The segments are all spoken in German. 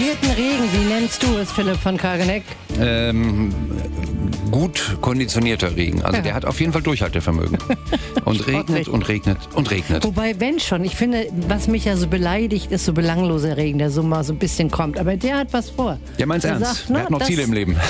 konditionierten Regen, wie nennst du es, Philipp von Kageneck? Gut konditionierter Regen. Also der hat auf jeden Fall Durchhaltevermögen. Und regnet und regnet und regnet. Wobei, wenn schon, ich finde, was mich ja so beleidigt, ist so belangloser Regen, der so mal so ein bisschen kommt. Aber der hat was vor. Ja, meinst Der ernst? sagt, Er hat noch Ziele im Leben.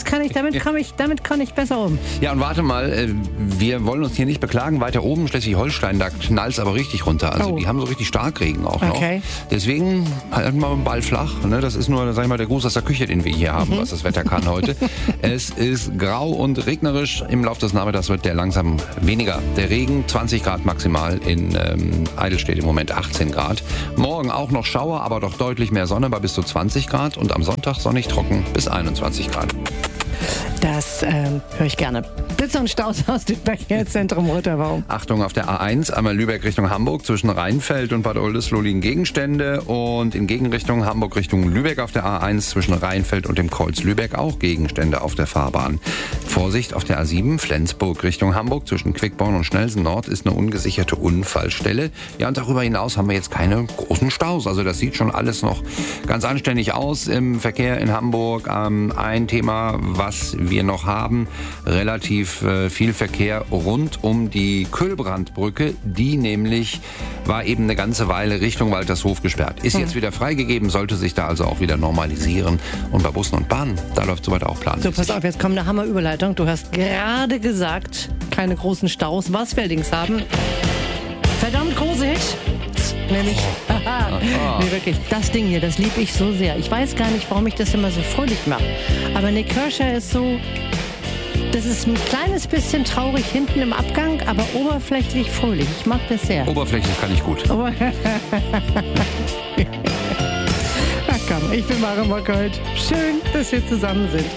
Damit kann ich besser um. Ja, und warte mal, wir wollen uns hier nicht beklagen. Weiter oben, Schleswig-Holstein, da knallt es aber richtig runter. Also die haben so richtig Starkregen auch noch. Okay. Deswegen halten wir den Ball flach. Ne? Das ist nur, sag ich mal, der Gruß aus der Küche, den wir hier haben, was das Wetter kann heute. Es ist grau und regnerisch. Im Laufe des Nachmittags wird der langsam weniger. Der Regen, 20 Grad maximal. In Eidelstedt im Moment 18 Grad. Morgen auch noch Schauer, aber doch deutlich mehr Sonne bei bis zu 20 Grad. Und am Sonntag sonnig trocken bis 21 Grad. Das höre ich gerne. Blitze und Staus aus dem Verkehrszentrum Rotterbaum. Achtung auf der A1, einmal Lübeck Richtung Hamburg, zwischen Rheinfeld und Bad Oldesloe liegen Gegenstände und in Gegenrichtung Hamburg Richtung Lübeck auf der A1 zwischen Rheinfeld und dem Kreuz Lübeck auch Gegenstände auf der Fahrbahn. Vorsicht auf der A7, Flensburg Richtung Hamburg, zwischen Quickborn und Schnelsen Nord ist eine ungesicherte Unfallstelle. Ja, und darüber hinaus haben wir jetzt keine großen Staus, also das sieht schon alles noch ganz anständig aus im Verkehr in Hamburg. Ein Thema, was wir noch haben, relativ viel Verkehr rund um die Kühlbrandbrücke. Die nämlich war eben eine ganze Weile Richtung Waltershof gesperrt. Ist jetzt wieder freigegeben, sollte sich da also auch wieder normalisieren. Und bei Bussen und Bahnen, da läuft soweit auch planmäßig. So, pass auf, jetzt kommt eine Hammerüberleitung. Du hast gerade gesagt, keine großen Staus. Was wir allerdings haben, verdammt große Hit. Nämlich, nee, wirklich, das Ding hier, das liebe ich so sehr. Ich weiß gar nicht, warum ich das immer so fröhlich mache. Aber Nick Kershaw ist so, das ist ein kleines bisschen traurig hinten im Abgang, aber oberflächlich fröhlich. Ich mag das sehr. Oberflächlich kann ich gut. Ach komm, ich bin Maren Bockholt. Schön, dass wir zusammen sind.